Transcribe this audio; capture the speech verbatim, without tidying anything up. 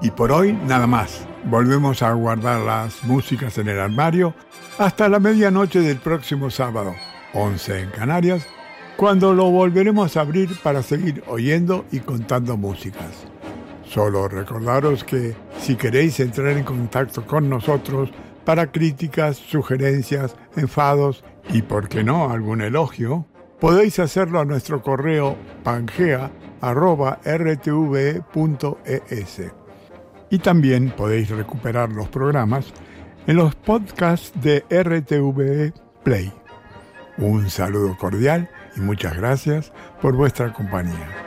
Y por hoy nada más. Volvemos a guardar las músicas en el armario hasta la medianoche del próximo sábado, once en Canarias, cuando lo volveremos a abrir para seguir oyendo y contando músicas. Solo recordaros que si queréis entrar en contacto con nosotros para críticas, sugerencias, enfados y, por qué no, algún elogio, podéis hacerlo a nuestro correo pangea arroba r t v e punto e s. Y también podéis recuperar los programas en los podcasts de R T V E Play. Un saludo cordial y muchas gracias por vuestra compañía.